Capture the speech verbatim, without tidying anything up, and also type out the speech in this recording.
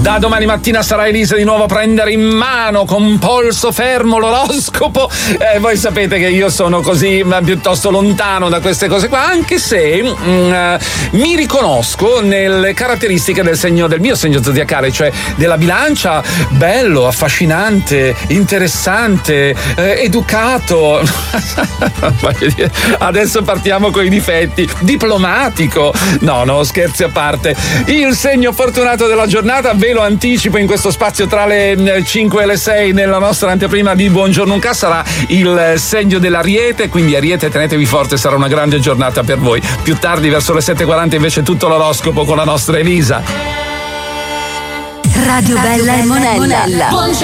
Da domani mattina sarà Elisa di nuovo a prendere in mano con polso fermo l'oroscopo. Eh, voi sapete che io sono così ma piuttosto lontano da queste cose qua, anche se mm, mi riconosco nelle caratteristiche del segno del mio segno zodiacale, cioè della bilancia. Bello, affascinante, interessante, eh, educato. Voglio dire, adesso partiamo con i difetti. Diplomatico. No, no, scherzi a parte. Il segno fortunato della giornata ve lo anticipo in questo spazio tra le cinque e le sei nella nostra anteprima di Buongiorno Unca, sarà il segno dell'Ariete, quindi Ariete tenetevi forte, sarà una grande giornata per voi. Più tardi verso le sette e quaranta invece tutto l'oroscopo con la nostra Elisa. Radio Bella e Monella.